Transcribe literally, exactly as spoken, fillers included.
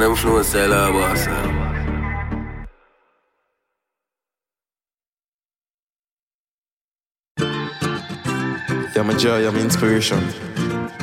them know say la boss. You're my joy, you're my inspiration.